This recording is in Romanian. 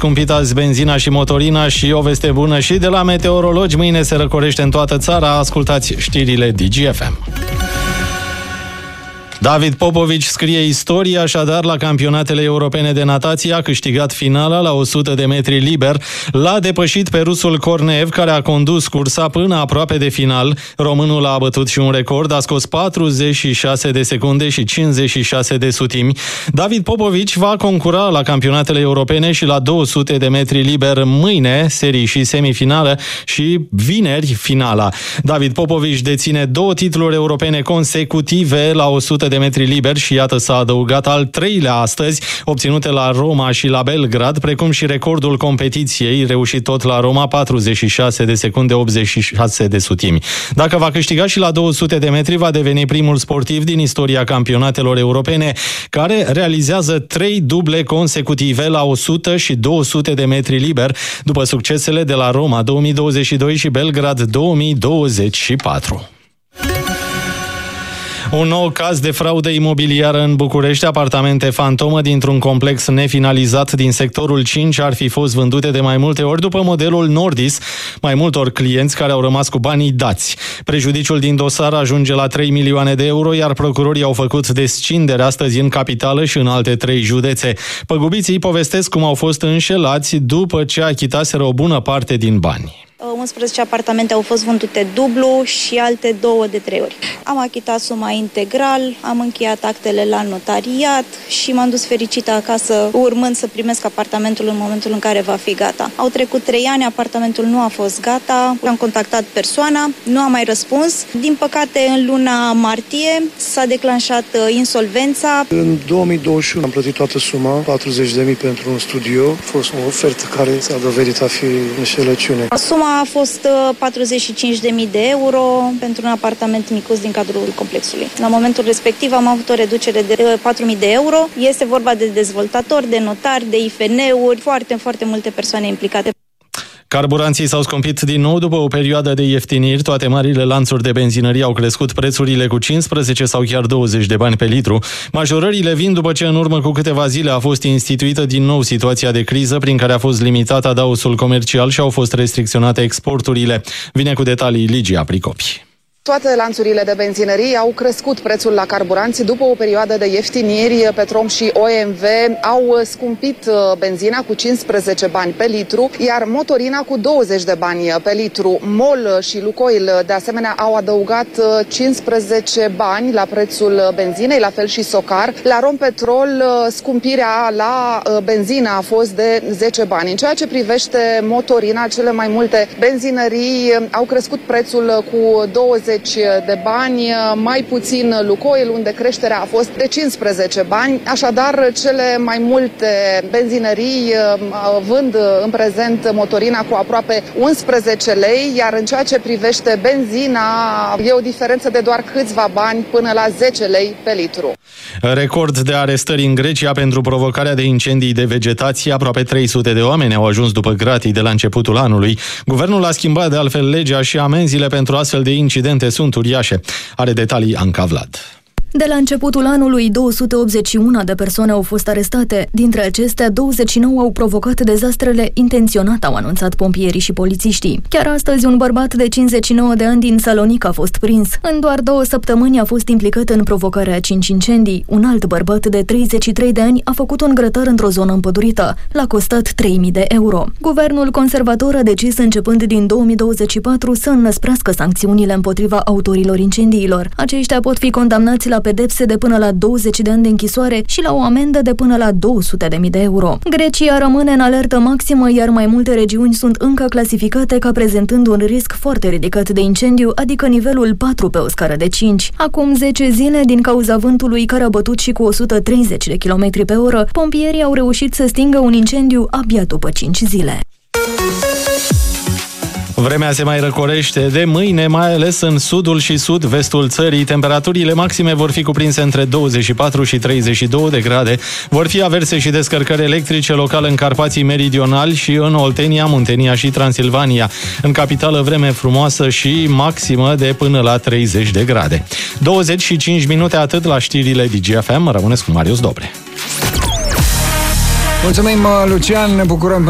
scumpit azi benzina și motorina și o veste bună și de la meteorologi. Mâine se răcorește în toată țara. Ascultați știrile DGFM. David Popovici scrie istorie, așadar la campionatele europene de natație a câștigat finala la 100 de metri liber. L-a depășit pe rusul Kornev, care a condus cursa până aproape de final. Românul a bătut și un record, a scos 46 de secunde și 56 de sutimi. David Popovici va concura la campionatele europene și la 200 de metri liber mâine, serii și semifinală, și vineri finala. David Popovici deține 2 titluri europene consecutive la 100 de metri liber și iată s-a adăugat al 3-lea astăzi, obținute la Roma și la Belgrad, precum și recordul competiției, reușit tot la Roma, 46 de secunde 86 de sutimi. Dacă va câștiga și la 200 de metri, va deveni primul sportiv din istoria campionatelor europene care realizează 3 duble consecutive la 100 și 200 de metri liber, după succesele de la Roma 2022 și Belgrad 2024. Un nou caz de fraudă imobiliară în București. Apartamente fantomă dintr-un complex nefinalizat din sectorul 5 ar fi fost vândute de mai multe ori după modelul Nordis, mai multor clienți care au rămas cu banii dați. Prejudiciul din dosar ajunge la 3 milioane de euro, iar procurorii au făcut descindere astăzi în capitală și în alte 3 județe. Păgubiții povestesc cum au fost înșelați după ce achitaseră o bună parte din bani. 11 apartamente au fost vândute dublu și alte 2 de 3 ori. Am achitat suma integral, am încheiat actele la notariat și m-am dus fericită acasă, urmând să primesc apartamentul în momentul în care va fi gata. Au trecut 3 ani, apartamentul nu a fost gata, am contactat persoana, nu a mai răspuns. Din păcate, în luna martie s-a declanșat insolvența. În 2021 am plătit toată suma, 40.000 pentru un studio. A fost o ofertă care s-a dovedit a fi înșelăciune. Suma a fost 45.000 de euro pentru un apartament micuț din cadrul complexului. La momentul respectiv am avut o reducere de 4.000 de euro. Este vorba de dezvoltatori, de notari, de IFN-uri, foarte multe persoane implicate. Carburanții s-au scumpit din nou după o perioadă de ieftiniri. Toate marile lanțuri de benzinărie au crescut prețurile cu 15 sau chiar 20 de bani pe litru. Majorările vin după ce în urmă cu câteva zile a fost instituită din nou situația de criză prin care a fost limitat adaosul comercial și au fost restricționate exporturile. Vine cu detalii Ligia Pricopi. Toate lanțurile de benzinării au crescut prețul la carburanți după o perioadă de ieftiniri. Petrom și OMV au scumpit benzina cu 15 bani pe litru, iar motorina cu 20 de bani pe litru. MOL și Lukoil, de asemenea, au adăugat 15 bani la prețul benzinei, la fel și Socar. La Rompetrol, scumpirea la benzină a fost de 10 bani. În ceea ce privește motorina, cele mai multe benzinării au crescut prețul cu 20 de bani, mai puțin Lukoil, unde creșterea a fost de 15 bani. Așadar, cele mai multe benzinării vând în prezent motorina cu aproape 11 lei, iar în ceea ce privește benzina, e o diferență de doar câțiva bani până la 10 lei pe litru. Record de arestări în Grecia pentru provocarea de incendii de vegetație. Aproape 300 de oameni au ajuns după gratii de la începutul anului. Guvernul a schimbat de altfel legea și amenziile pentru astfel de incidente sunt uriașe. Are detalii Anca Vlad. De la începutul anului, 281 de persoane au fost arestate. Dintre acestea, 29 au provocat dezastrele intenționat, au anunțat pompierii și polițiștii. Chiar astăzi, un bărbat de 59 de ani din Salonic a fost prins. În doar 2 săptămâni a fost implicat în provocarea 5 incendii. Un alt bărbat de 33 de ani a făcut un grătar într-o zonă împădurită. L-a costat 3.000 de euro. Guvernul conservator a decis începând din 2024 să înnăsprească sancțiunile împotriva autorilor incendiilor. Aceștia pot fi condamnați la pedepse de până la 20 de ani de închisoare și la o amendă de până la 200.000 de euro. Grecia rămâne în alertă maximă, iar mai multe regiuni sunt încă clasificate ca prezentând un risc foarte ridicat de incendiu, adică nivelul 4 pe o scară de 5. Acum 10 zile, din cauza vântului care a bătut și cu 130 de km pe oră, pompierii au reușit să stingă un incendiu abia după 5 zile. Vremea se mai răcorește de mâine, mai ales în sudul și sud-vestul țării. Temperaturile maxime vor fi cuprinse între 24 și 32 de grade. Vor fi averse și descărcări electrice locale în Carpații Meridionali și în Oltenia, Muntenia și Transilvania. În capitală vreme frumoasă și maximă de până la 30 de grade. 25 minute atât la știrile DGFM. Rămâneți cu Marius Dobre. Mulțumim, Lucian, ne bucurăm